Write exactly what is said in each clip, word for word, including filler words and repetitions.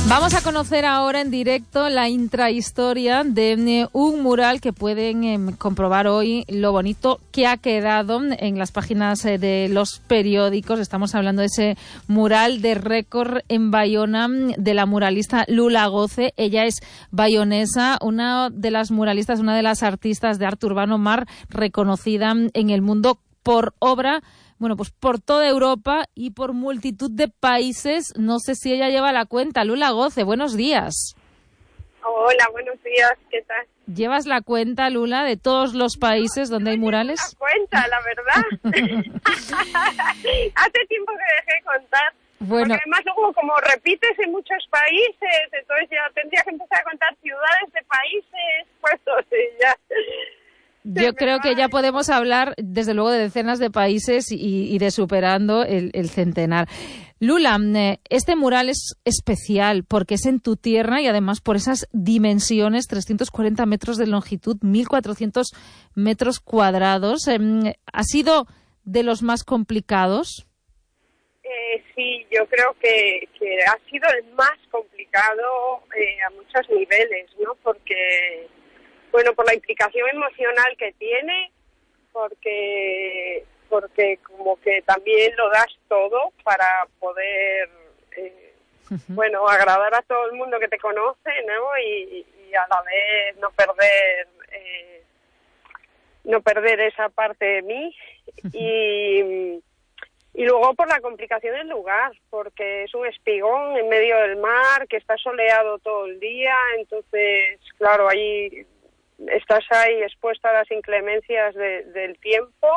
Vamos a conocer ahora en directo la intrahistoria de un mural que pueden eh, comprobar hoy lo bonito que ha quedado en las páginas eh, de los periódicos. Estamos hablando de ese mural de récord en Bayona de la muralista Lula Goce. Ella es bayonesa, una de las muralistas, una de las artistas de arte urbano más reconocida en el mundo por obra, bueno, pues por toda Europa y por multitud de países. No sé si ella lleva la cuenta. Lula Goce, buenos días. Hola, buenos días, ¿qué tal? ¿Llevas la cuenta, Lula, de todos los países donde no, hay no murales? La cuenta, la verdad. Hace tiempo que dejé de contar. Bueno. Porque además luego, como repites en muchos países, entonces ya tendría que empezar a contar ciudades de países, puestos y ya... Yo creo que ya podemos hablar, desde luego, de decenas de países y, y de superando el, el centenar. Lula, este mural es especial porque es en tu tierra y además por esas dimensiones, trescientos cuarenta metros de longitud, mil cuatrocientos metros cuadrados. ¿Ha sido de los más complicados? Eh, sí, yo creo que, que ha sido el más complicado eh, a muchos niveles, ¿no? Porque... Bueno, por la implicación emocional que tiene, porque porque como que también lo das todo para poder, eh, uh-huh. bueno, agradar a todo el mundo que te conoce, ¿no? Y, y a la vez no perder eh, no perder esa parte de mí. Uh-huh. Y, y luego por la complicación del lugar, porque es un espigón en medio del mar, que está soleado todo el día, entonces, claro, ahí... estás ahí expuesta a las inclemencias de, del tiempo,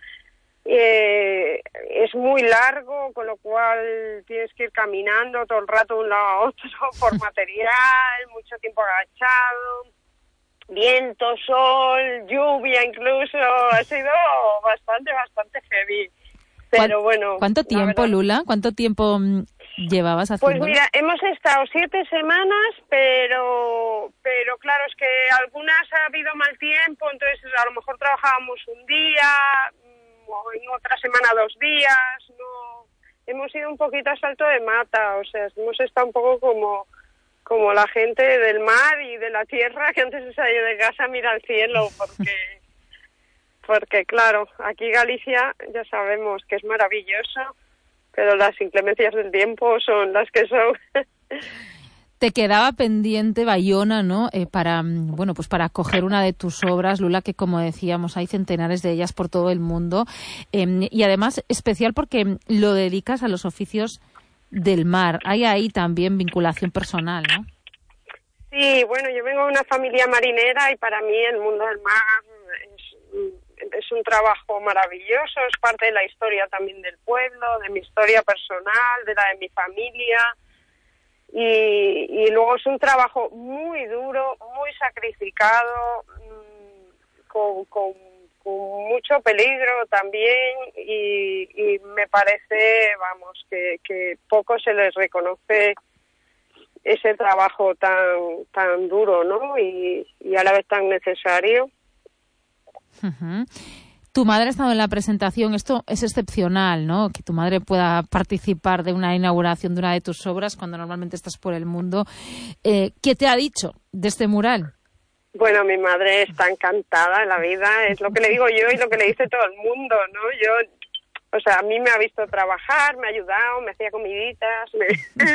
eh, es muy largo, con lo cual tienes que ir caminando todo el rato de un lado a otro por material, mucho tiempo agachado, viento, sol, lluvia incluso, ha sido bastante, bastante heavy. Pero bueno... ¿Cuánto tiempo, Lula? ¿Cuánto tiempo llevabas haciendo? Pues mira, hemos estado siete semanas, pero pero claro, es que algunas ha habido mal tiempo, entonces a lo mejor trabajábamos un día, o en otra semana dos días, no, hemos ido un poquito a salto de mata, o sea, hemos estado un poco como como la gente del mar y de la tierra que antes de salir de casa mira al cielo, porque porque claro, aquí Galicia ya sabemos que es maravilloso, pero las inclemencias del tiempo son las que son. Te quedaba pendiente Bayona, ¿no? Eh, para, bueno, pues para acoger una de tus obras, Lula, que como decíamos, hay centenares de ellas por todo el mundo. Eh, y además, especial porque lo dedicas a los oficios del mar. Hay ahí también vinculación personal, ¿no? Sí, bueno, yo vengo de una familia marinera y para mí el mundo del mar es... es un trabajo maravilloso, es parte de la historia también del pueblo, de mi historia personal, de la de mi familia, y, y luego es un trabajo muy duro, muy sacrificado, con, con, con mucho peligro también, y, y me parece, vamos, que, que poco se les reconoce ese trabajo tan tan duro, ¿no? Y, y a la vez tan necesario. Uh-huh. Tu madre ha estado en la presentación. Esto es excepcional, ¿no? Que tu madre pueda participar de una inauguración de una de tus obras cuando normalmente estás por el mundo. Eh, ¿Qué te ha dicho de este mural? Bueno, mi madre está encantada en la vida, es lo que le digo yo y lo que le dice todo el mundo, ¿no? Yo, o sea, a mí me ha visto trabajar, me ha ayudado, me hacía comiditas, me...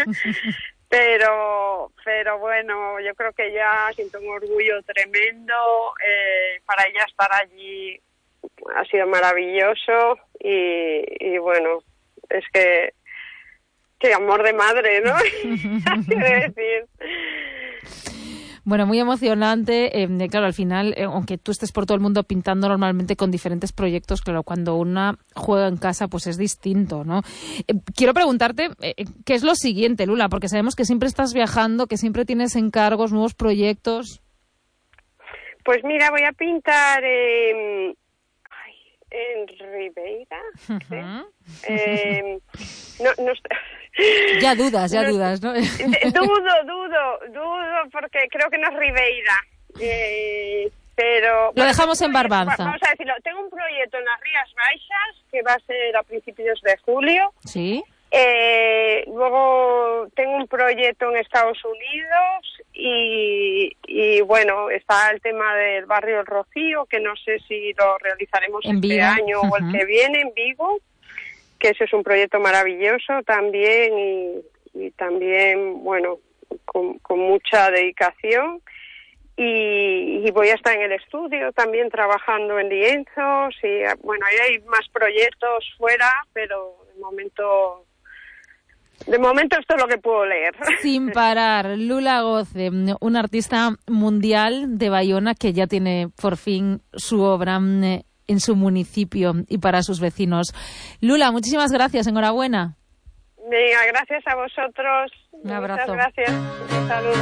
Pero, pero bueno, yo creo que ella siento un orgullo tremendo. Eh, para ella estar allí ha sido maravilloso y, y bueno, es que qué amor de madre, ¿no? Quiero decir. Bueno, muy emocionante. Eh, claro, al final, eh, aunque tú estés por todo el mundo pintando normalmente con diferentes proyectos, claro, cuando una juega en casa, pues es distinto, ¿no? Eh, quiero preguntarte, eh, ¿qué es lo siguiente, Lula? Porque sabemos que siempre estás viajando, que siempre tienes encargos, nuevos proyectos. Pues mira, voy a pintar eh, ay, en Ribeira. Uh-huh. eh, no, no Ya dudas, ya no, dudas, ¿no? Dudo, dudo, dudo, porque creo que no es Ribeira. Eh, pero... Lo bueno, dejamos en Barbanza. Vamos a decirlo. Tengo un proyecto en las Rías Baixas, que va a ser a principios de julio. Sí. Eh, luego tengo un proyecto en Estados Unidos y, y bueno, está el tema del barrio El Rocío, que no sé si lo realizaremos en este Vigo. año uh-huh. o el que viene en Vigo, que ese es un proyecto maravilloso también y, y también, bueno, con, con mucha dedicación. Y, y voy a estar en el estudio también trabajando en lienzos y bueno, ahí hay más proyectos fuera, pero de momento de momento esto es lo que puedo leer. Sin parar, Lula Goce, una artista mundial de Bayona que ya tiene por fin su obra en su municipio y para sus vecinos. Lula, muchísimas gracias, enhorabuena. Venga, gracias a vosotros. Un abrazo. Muchas gracias. Salud.